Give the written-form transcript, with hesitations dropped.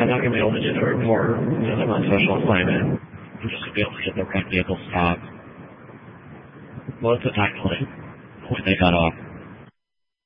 I'm not going to be able to do the report because I'm on special assignment. I'm just going to be able to get the red vehicle stopped. What was the time when they got off?